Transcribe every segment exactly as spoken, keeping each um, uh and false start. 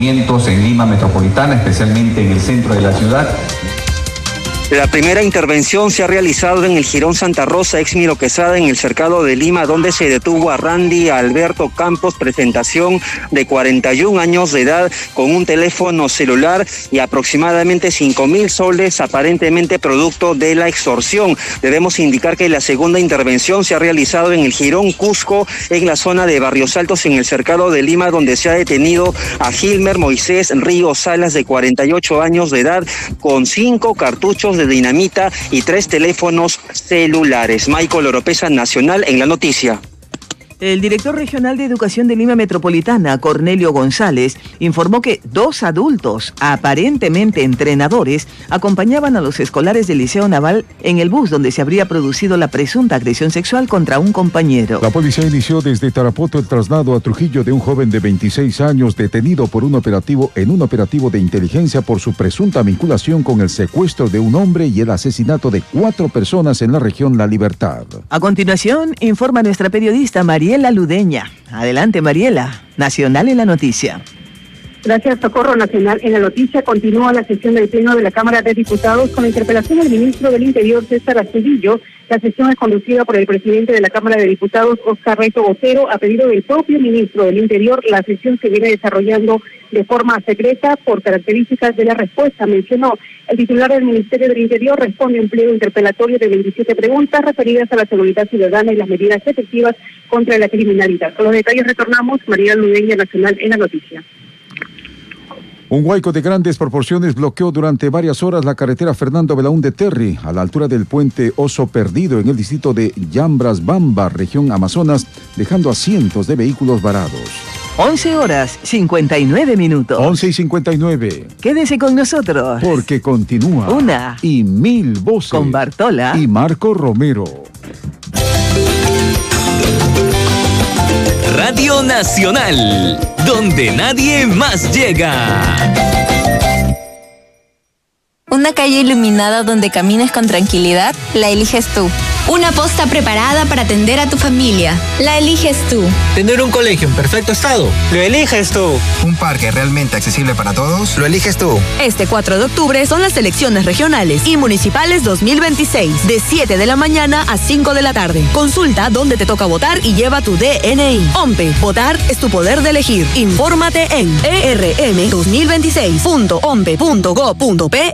En Lima Metropolitana, especialmente en el centro de la ciudad. La primera intervención se ha realizado en el Jirón Santa Rosa, ex Miro Quesada, en el cercado de Lima, donde se detuvo a Randy Alberto Campos, presentación de cuarenta y un años de edad, con un teléfono celular y aproximadamente cinco mil soles, aparentemente producto de la extorsión. Debemos indicar que la segunda intervención se ha realizado en el Jirón Cusco, en la zona de Barrios Altos, en el cercado de Lima, donde se ha detenido a Gilmer Moisés Río Salas, de cuarenta y ocho años de edad, con cinco cartuchos de de dinamita y tres teléfonos celulares. Michael Oropesa, Nacional, en la noticia. El director regional de Educación de Lima Metropolitana, Cornelio González, informó que dos adultos, aparentemente entrenadores, acompañaban a los escolares del Liceo Naval en el bus donde se habría producido la presunta agresión sexual contra un compañero. La policía inició desde Tarapoto el traslado a Trujillo de un joven de veintiséis años detenido por un operativo en un operativo de inteligencia por su presunta vinculación con el secuestro de un hombre y el asesinato de cuatro personas en la región La Libertad. A continuación, informa nuestra periodista María Mariela Ludeña. Adelante, Mariela. Nacional en la noticia. Gracias, Socorro. Nacional en la noticia. Continúa la sesión del Pleno de la Cámara de Diputados con la interpelación del ministro del Interior, César Astudillo. La sesión es conducida por el presidente de la Cámara de Diputados, Oscar Reto Botero, a pedido del propio ministro del Interior. La sesión se viene desarrollando de forma secreta por características de la respuesta. Mencionó, el titular del Ministerio del Interior responde a un pliego interpelatorio de veintisiete preguntas referidas a la seguridad ciudadana y las medidas efectivas contra la criminalidad. Con los detalles retornamos, María Ludeña, Nacional en la noticia. Un huaico de grandes proporciones bloqueó durante varias horas la carretera Fernando Belaúnde Terry, a la altura del puente Oso Perdido, en el distrito de Llambras Bamba, región Amazonas, dejando a cientos de vehículos varados. once horas, cincuenta y nueve minutos. once y cincuenta y nueve. Quédese con nosotros. Porque continúa. Una. Y mil voces. Con Bartola. Y Marco Romero. Radio Nacional, donde nadie más llega. Una calle iluminada donde camines con tranquilidad, la eliges tú. Una posta preparada para atender a tu familia, la eliges tú. Tener un colegio en perfecto estado, lo eliges tú. Un parque realmente accesible para todos, lo eliges tú. Este cuatro de octubre son las elecciones regionales y municipales dos mil veintiséis, de siete de la mañana a cinco de la tarde. Consulta dónde te toca votar y lleva tu D N I. OMPE, votar es tu poder de elegir. Infórmate en e r m dos mil veintiséis punto ompe punto go punto pe.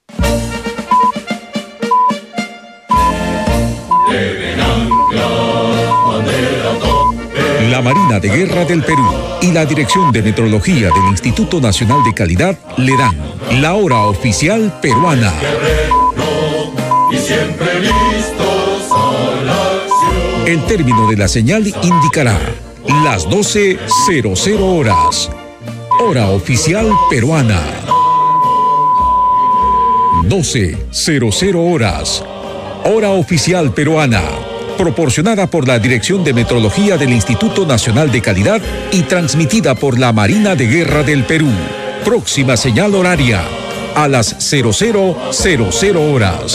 La Marina de Guerra del Perú y la Dirección de Metrología del Instituto Nacional de Calidad le dan la hora oficial peruana. El término de la señal indicará las doce cero cero horas. Hora oficial peruana. doce cero cero horas. Hora oficial peruana. Proporcionada por la Dirección de Metrología del Instituto Nacional de Calidad y transmitida por la Marina de Guerra del Perú. Próxima señal horaria a las cero cero cero cero horas.